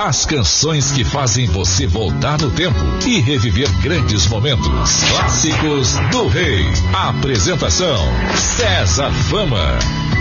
As canções que fazem você voltar no tempo e reviver grandes momentos. Clássicos do Rei. Apresentação: César Fama.